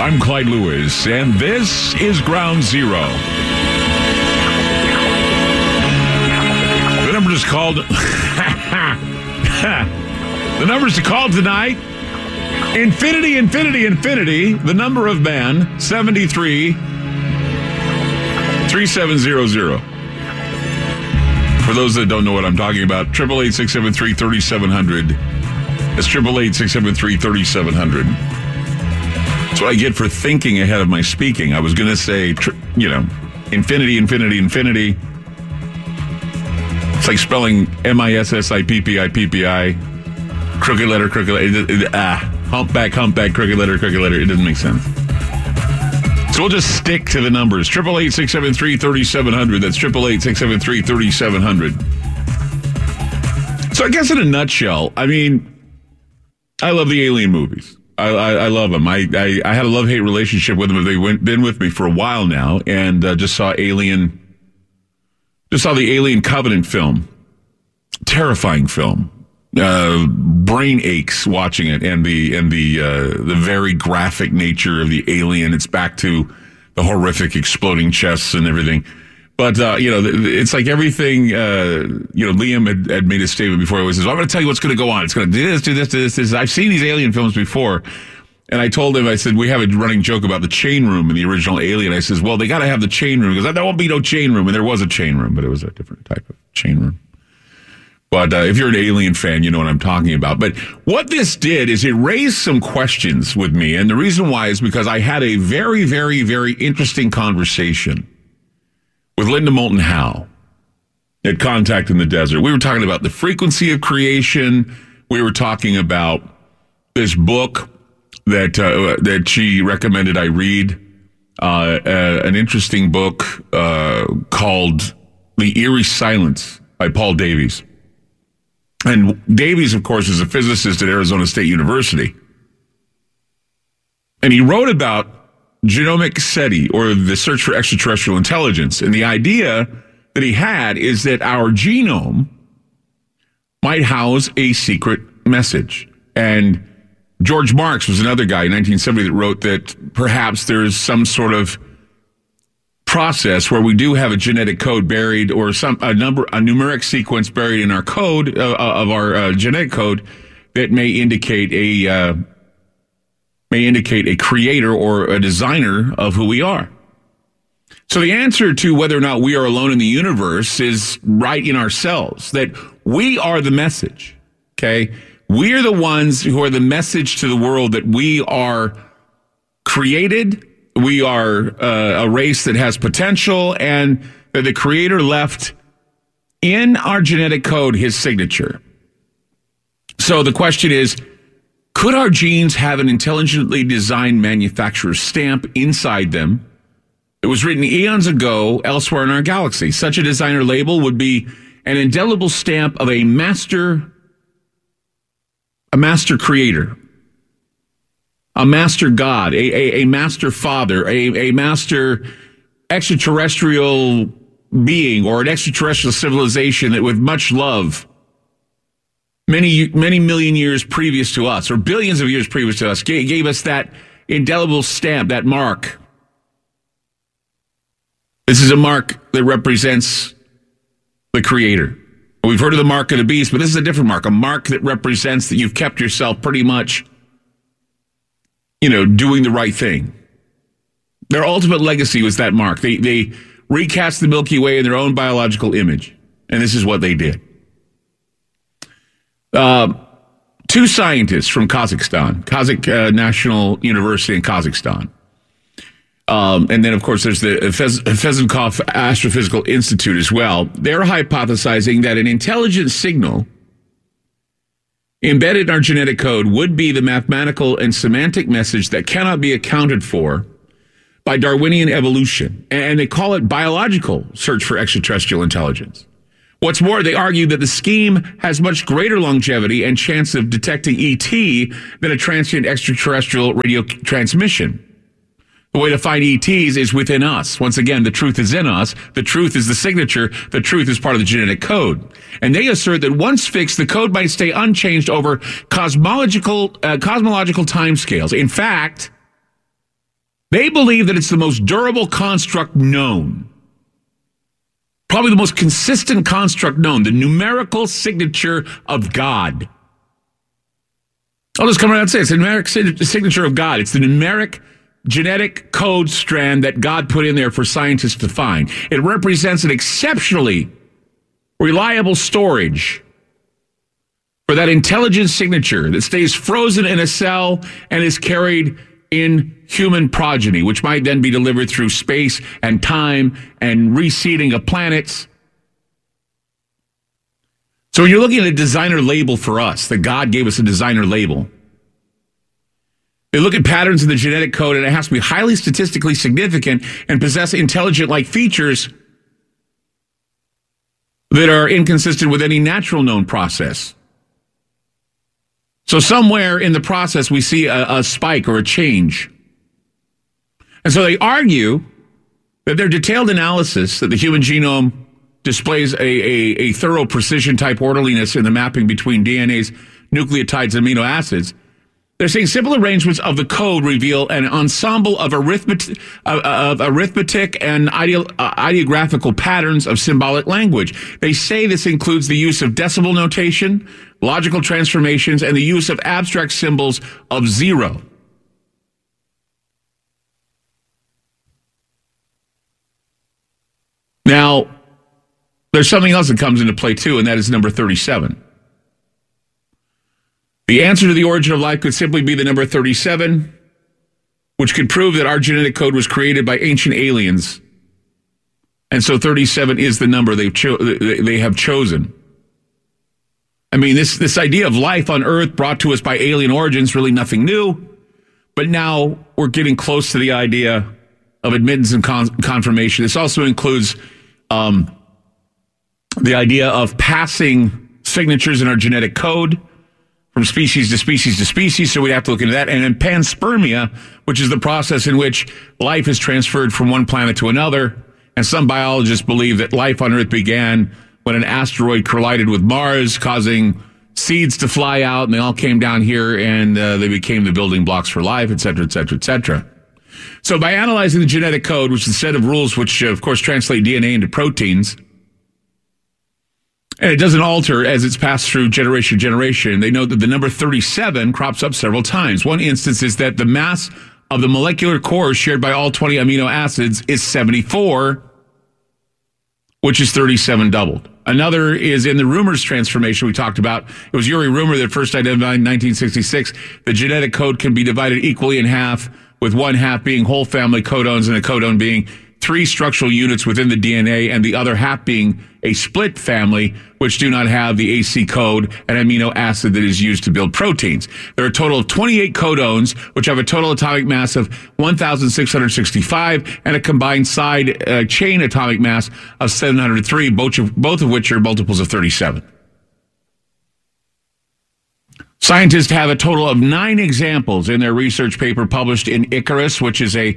I'm Clyde Lewis, and this is Ground Zero. The number is called... The numbers to call tonight, Infinity, Infinity, Infinity, the number of man, 73-3700. For those that don't know what I'm talking about, 888-673-3700. That's 888-673-3700. That's what I get for thinking ahead of my speaking. I was going to say, infinity, infinity, infinity. It's like spelling MISSIPPI. Crooked letter, humpback, crooked letter. It doesn't make sense. So we'll just stick to the numbers. 888-673-3700. That's 888-673-3700. So I guess in a nutshell, I mean, I love the Alien movies. I love them. I had a love-hate relationship with them. They've been with me for a while now, and just saw the Alien Covenant film. Terrifying film. Brain aches watching it, and the very graphic nature of the alien. It's back to the horrific exploding chests and everything. But it's like everything. Liam had made a statement before. He says, "I'm going to tell you what's going to go on. It's going to do this, do this, do this, do this." I've seen these alien films before, and I told him, I said, we have a running joke about the chain room in the original Alien. I says, well, they got to have the chain room because there won't be no chain room, and there was a chain room, but it was a different type of chain room. But if you're an Alien fan, you know what I'm talking about. But what this did is it raised some questions with me. And the reason why is because I had a very, very, very interesting conversation with Linda Moulton Howe at Contact in the Desert. We were talking about the frequency of creation. We were talking about this book that she recommended I read, an interesting book called The Eerie Silence by Paul Davies. And Davies, of course, is a physicist at Arizona State University. And he wrote about genomic SETI, or the search for extraterrestrial intelligence. And the idea that he had is that our genome might house a secret message. And George Marks was another guy in 1970 that wrote that perhaps there is some sort of process where we do have a genetic code buried, or a numeric sequence buried in our code of our genetic code that may indicate a creator or a designer of who we are. So the answer to whether or not we are alone in the universe is right in ourselves, that we are the message. Okay, we are the ones who are the message to the world that we are created. We are a race that has potential, and that the Creator left in our genetic code his signature. So the question is, could our genes have an intelligently designed manufacturer's stamp inside them? It was written eons ago elsewhere in our galaxy. Such a designer label would be an indelible stamp of a master creator. A master God, a master father, a master extraterrestrial being, or an extraterrestrial civilization that with much love, many million years previous to us, or billions of years previous to us, gave us that indelible stamp, that mark. This is a mark that represents the Creator. We've heard of the mark of the beast, but this is a different mark, a mark that represents that you've kept yourself pretty much doing the right thing. Their ultimate legacy was that mark. They recast the Milky Way in their own biological image. And this is what they did. Two scientists from Kazakhstan, Kazakh National University in Kazakhstan. And then, of course, there's the Fezenkov Astrophysical Institute as well. They're hypothesizing that an intelligent signal embedded in our genetic code would be the mathematical and semantic message that cannot be accounted for by Darwinian evolution. And they call it biological search for extraterrestrial intelligence. What's more, they argue that the scheme has much greater longevity and chance of detecting ET than a transient extraterrestrial radio transmission. The way to find ETs is within us. Once again, the truth is in us. The truth is the signature. The truth is part of the genetic code. And they assert that once fixed, the code might stay unchanged over cosmological timescales. In fact, They believe that it's the most durable construct known. Probably the most consistent construct known, the numerical signature of God. I'll just come around and say it's the numeric signature of God. It's the numeric genetic code strand that God put in there for scientists to find. It represents an exceptionally reliable storage for that intelligent signature that stays frozen in a cell and is carried in human progeny, which might then be delivered through space and time and reseeding of planets. So when you're looking at a designer label for us, that God gave us a designer label, they look at patterns in the genetic code, and it has to be highly statistically significant and possess intelligent-like features that are inconsistent with any natural known process. So somewhere in the process, we see a spike or a change. And so they argue that their detailed analysis that the human genome displays a thorough precision-type orderliness in the mapping between DNA's nucleotides and amino acids. They're saying simple arrangements of the code reveal an ensemble of arithmetic and ideographical patterns of symbolic language. They say this includes the use of decimal notation, logical transformations, and the use of abstract symbols of zero. Now, there's something else that comes into play too, and that is number 37. The answer to the origin of life could simply be the number 37, which could prove that our genetic code was created by ancient aliens. And so 37 is the number they have chosen. I mean, this idea of life on Earth brought to us by alien origins, really nothing new. But now we're getting close to the idea of admittance and confirmation. This also includes the idea of passing signatures in our genetic code from species to species to species, so we'd have to look into that. And then panspermia, which is the process in which life is transferred from one planet to another. And some biologists believe that life on Earth began when an asteroid collided with Mars, causing seeds to fly out, and they all came down here, and they became the building blocks for life, et cetera, et cetera, et cetera. So by analyzing the genetic code, which is a set of rules which, of course, translate DNA into proteins, and it doesn't alter as it's passed through generation to generation, they know that the number 37 crops up several times. One instance is that the mass of the molecular core shared by all 20 amino acids is 74, which is 37 doubled. Another is in the Rumors transformation we talked about. It was Uri Rumor that first identified in 1966. The genetic code can be divided equally in half, with one half being whole family codons and a codon being 3 structural units within the DNA, and the other half being a split family, which do not have the AC code, an amino acid that is used to build proteins. There are a total of 28 codons, which have a total atomic mass of 1,665 and a combined side chain atomic mass of 703, both of which are multiples of 37. Scientists have a total of 9 examples in their research paper published in Icarus, which is a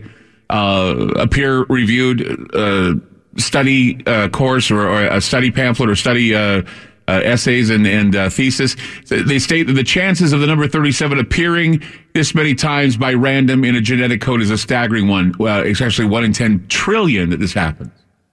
peer-reviewed study course or a study pamphlet or study essays and thesis. They state that the chances of the number 37 appearing this many times by random in a genetic code is a staggering one. Well, it's actually 1 in 10 trillion that this happens.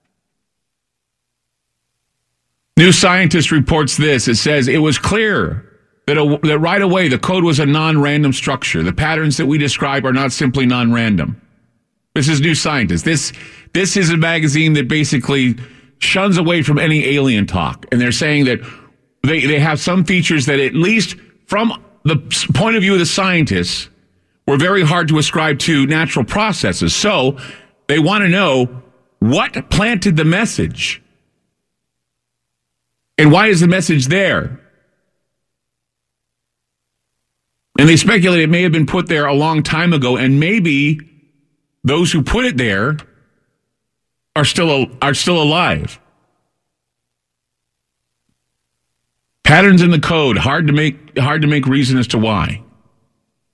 New Scientist reports this. It says it was clear that right away the code was a non-random structure. The patterns that we describe are not simply non-random. This is New Scientist. This is a magazine that basically shuns away from any alien talk. And they're saying that they have some features that, at least from the point of view of the scientists, were very hard to ascribe to natural processes. So they want to know what planted the message. And why is the message there? And they speculate it may have been put there a long time ago, and maybe those who put it there are still alive. Patterns in the code, hard to make reason as to why.